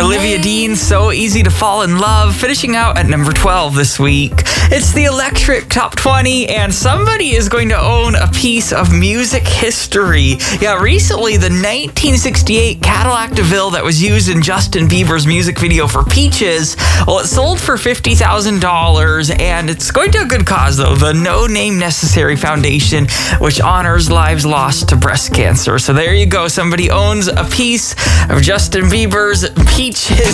Olivia Dean, So Easy to Fall in Love, finishing out at number 12 this week. It's the Electric Top 20, and somebody is going to own a piece of music history. Yeah, recently, the 1968 Cadillac DeVille that was used in Justin Bieber's music video for Peaches, well, it sold for $50,000, and it's going to a good cause, though, the No Name Necessary Foundation, which honors lives lost to breast cancer. So there you go. Somebody owns a piece of Justin Bieber's Peaches